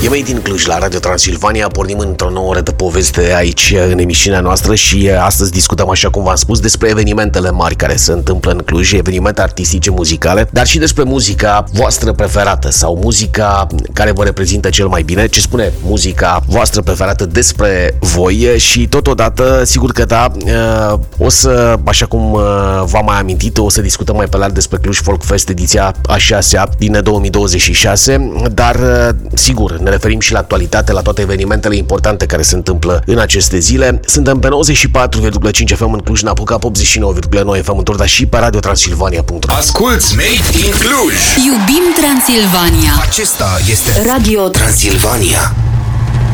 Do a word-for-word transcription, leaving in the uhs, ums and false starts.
E Made in Cluj la Radio Transilvania. Pornim într-o nouă oră de poveste aici în emisiunea noastră și astăzi discutăm, așa cum v-am spus, despre evenimentele mari care se întâmplă în Cluj, evenimente artistice, muzicale, dar și despre muzica voastră preferată sau muzica care vă reprezintă cel mai bine, ce spune muzica voastră preferată despre voi și totodată, sigur că da, o să, așa cum v-am mai amintit, o să discutăm mai pe larg despre Cluj Folk Fest ediția a șasea din două mii douăzeci și șase, dar sigur, ne referim și la actualitate, la toate evenimentele importante care se întâmplă în aceste zile. Suntem pe nouăzeci și patru virgulă cinci F M în Cluj-Napoca, optzeci și nouă virgulă nouă F M în Turda și pe radio transilvania punct ro. Asculți Made in Cluj! Iubim Transilvania! Acesta este Radio Transilvania.